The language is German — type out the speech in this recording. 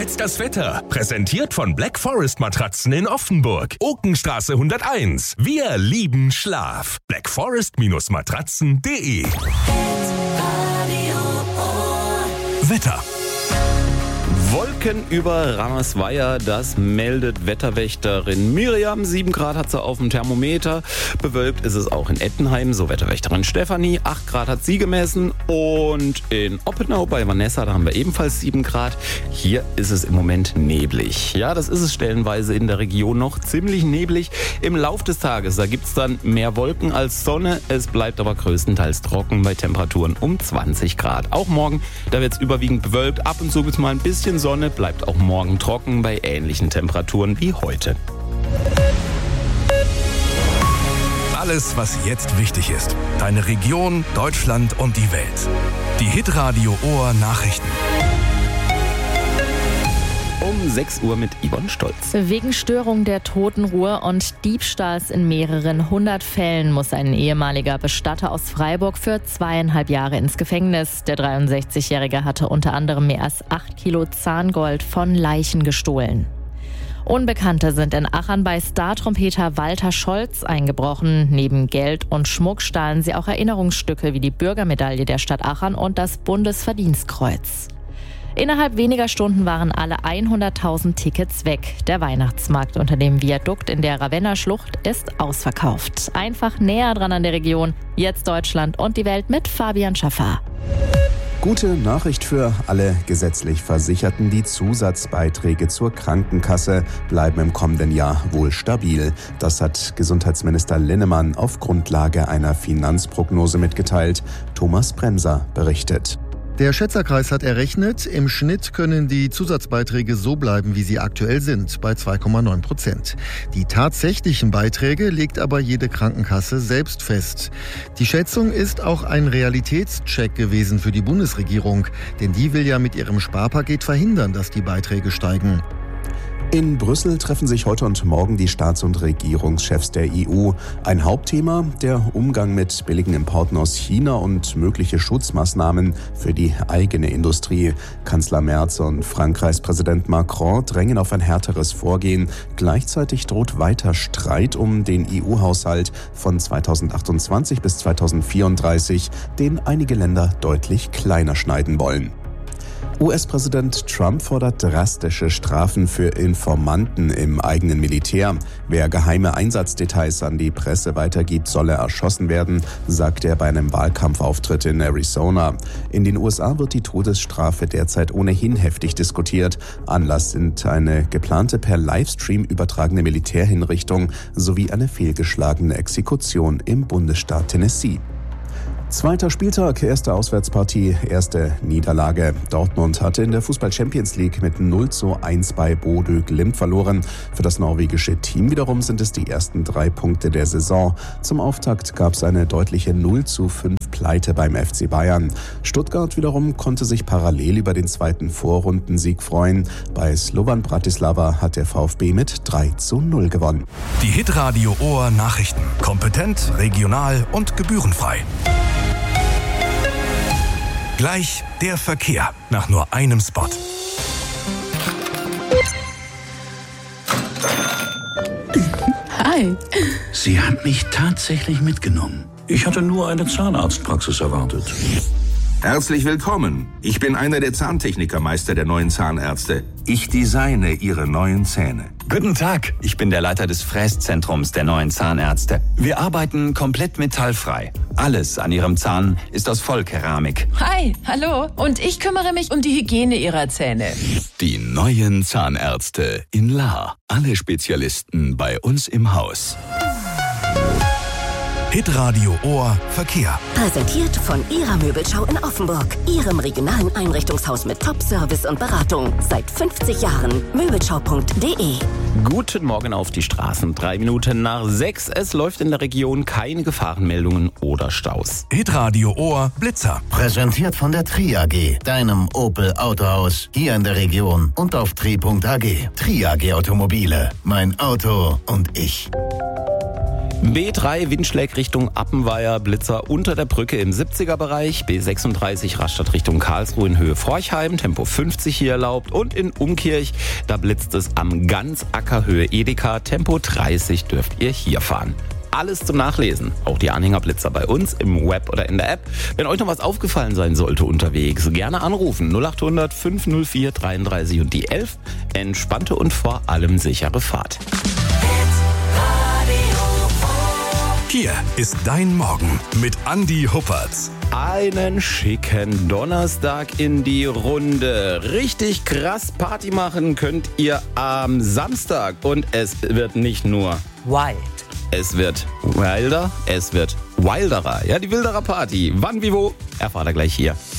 jetzt das Wetter. Präsentiert von Black Forest Matratzen in Offenburg. Okenstraße 101. Wir lieben Schlaf. blackforest-matratzen.de. Wetter. Wolken über Ramersweier, das meldet Wetterwächterin Miriam. 7 Grad hat sie auf dem Thermometer. Bewölkt ist es auch in Ettenheim, so Wetterwächterin Stefanie. 8 Grad hat sie gemessen. Und in Oppenau bei Vanessa, da haben wir ebenfalls 7 Grad. Hier ist es im Moment neblig. Ja, das ist es stellenweise in der Region noch. Ziemlich neblig. Im Lauf des Tages, da gibt es dann mehr Wolken als Sonne. Es bleibt aber größtenteils trocken bei Temperaturen um 20 Grad. Auch morgen, da wird es überwiegend bewölkt. Ab und zu gibt es mal ein bisschen Sonne, bleibt auch morgen trocken bei ähnlichen Temperaturen wie heute. Alles, was jetzt wichtig ist. Deine Region, Deutschland und die Welt. Die Hitradio Ohr Nachrichten. Um 6 Uhr mit Yvonne Stolz. Wegen Störung der Totenruhe und Diebstahls in mehreren 100 Fällen muss ein ehemaliger Bestatter aus Freiburg für 2,5 Jahre ins Gefängnis. Der 63-Jährige hatte unter anderem mehr als 8 Kilo Zahngold von Leichen gestohlen. Unbekannte sind in Achern bei Star-Trompeter Walter Scholz eingebrochen. Neben Geld und Schmuck stahlen sie auch Erinnerungsstücke wie die Bürgermedaille der Stadt Achern und das Bundesverdienstkreuz. Innerhalb weniger Stunden waren alle 100.000 Tickets weg. Der Weihnachtsmarkt unter dem Viadukt in der Ravenna-Schlucht ist ausverkauft. Einfach näher dran an der Region. Jetzt Deutschland und die Welt mit Fabian Schaffer. Gute Nachricht für alle gesetzlich Versicherten. Die Zusatzbeiträge zur Krankenkasse bleiben im kommenden Jahr wohl stabil. Das hat Gesundheitsminister Linnemann auf Grundlage einer Finanzprognose mitgeteilt. Thomas Bremser berichtet. Der Schätzerkreis hat errechnet, im Schnitt können die Zusatzbeiträge so bleiben, wie sie aktuell sind, bei 2,9%. Die tatsächlichen Beiträge legt aber jede Krankenkasse selbst fest. Die Schätzung ist auch ein Realitätscheck gewesen für die Bundesregierung, denn die will ja mit ihrem Sparpaket verhindern, dass die Beiträge steigen. In Brüssel treffen sich heute und morgen die Staats- und Regierungschefs der EU. Ein Hauptthema, der Umgang mit billigen Importen aus China und mögliche Schutzmaßnahmen für die eigene Industrie. Kanzler Merz und Frankreichs Präsident Macron drängen auf ein härteres Vorgehen. Gleichzeitig droht weiter Streit um den EU-Haushalt von 2028 bis 2034, den einige Länder deutlich kleiner schneiden wollen. US-Präsident Trump fordert drastische Strafen für Informanten im eigenen Militär. Wer geheime Einsatzdetails an die Presse weitergibt, solle erschossen werden, sagt er bei einem Wahlkampfauftritt in Arizona. In den USA wird die Todesstrafe derzeit ohnehin heftig diskutiert. Anlass sind eine geplante per Livestream übertragene Militärhinrichtung sowie eine fehlgeschlagene Exekution im Bundesstaat Tennessee. Zweiter Spieltag, erste Auswärtspartie, erste Niederlage. Dortmund hatte in der Fußball-Champions League mit 0:1 bei Bodø Glimt verloren. Für das norwegische Team wiederum sind es die ersten 3 Punkte der Saison. Zum Auftakt gab es eine deutliche 0:5 Pleite beim FC Bayern. Stuttgart wiederum konnte sich parallel über den zweiten Vorrundensieg freuen. Bei Slovan Bratislava hat der VfB mit 3:0 gewonnen. Die Hitradio Ohr Nachrichten. Kompetent, regional und gebührenfrei. Gleich der Verkehr nach nur einem Spot. Hi. Sie hat mich tatsächlich mitgenommen. Ich hatte nur eine Zahnarztpraxis erwartet. Herzlich willkommen. Ich bin einer der Zahntechnikermeister der neuen Zahnärzte. Ich designe Ihre neuen Zähne. Guten Tag, ich bin der Leiter des Fräszentrums der neuen Zahnärzte. Wir arbeiten komplett metallfrei. Alles an Ihrem Zahn ist aus Vollkeramik. Hi, hallo. Und ich kümmere mich um die Hygiene Ihrer Zähne. Die neuen Zahnärzte in Lahr. Alle Spezialisten bei uns im Haus. Hitradio Ohr Verkehr. Präsentiert von Ihrer Möbelschau in Offenburg. Ihrem regionalen Einrichtungshaus mit Top-Service und Beratung. Seit 50 Jahren. Möbelschau.de. Guten Morgen auf die Straßen. 3 Minuten nach 6. Es läuft in der Region keine Gefahrenmeldungen oder Staus. Hitradio Ohr Blitzer. Präsentiert von der Tri AG, deinem Opel Autohaus. Hier in der Region und auf tri.ag. Tri AG Automobile. Mein Auto und ich. B3 Windschläg Richtung Appenweier, Blitzer unter der Brücke im 70er-Bereich. B36 Rastatt Richtung Karlsruhe in Höhe Forchheim, Tempo 50 hier erlaubt. Und in Umkirch, da blitzt es am Ganzacker Höhe Edeka, Tempo 30 dürft ihr hier fahren. Alles zum Nachlesen, auch die Anhängerblitzer bei uns im Web oder in der App. Wenn euch noch was aufgefallen sein sollte unterwegs, gerne anrufen 0800 504 33 und die 11. Entspannte und vor allem sichere Fahrt. Hier ist dein Morgen mit Andi Huppertz. Einen schicken Donnerstag in die Runde. Richtig krass Party machen könnt ihr am Samstag. Und es wird nicht nur wild. Es wird wilder, es wird wilderer. Ja, die Wilderer Party. Wann, wie, wo? Erfahrt ihr gleich hier.